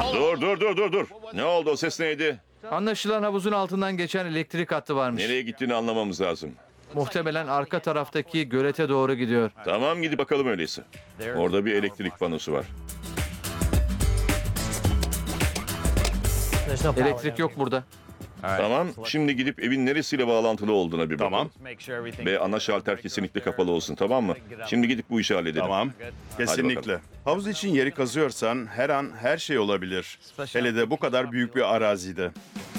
Dur. Ne oldu, o ses neydi? Anlaşılan havuzun altından geçen elektrik hattı varmış. Nereye gittiğini anlamamız lazım. Muhtemelen arka taraftaki gölete doğru gidiyor. Tamam, gidip bakalım öyleyse. Orada bir elektrik panosu var. Elektrik yok burada. Tamam, şimdi gidip evin neresiyle bağlantılı olduğuna bir bakalım. Tamam. Ve ana şalter kesinlikle kapalı olsun, tamam mı? Şimdi gidip bu işi halledelim. Tamam. Kesinlikle. bakalım. Havuz için yeri kazıyorsan her an her şey olabilir. Hele de bu kadar büyük bir arazide.